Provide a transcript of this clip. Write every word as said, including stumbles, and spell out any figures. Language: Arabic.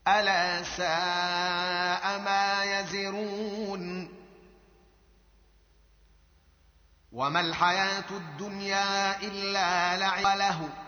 ألا ساء ما يزرون وما الحياة الدنيا إلا لعب له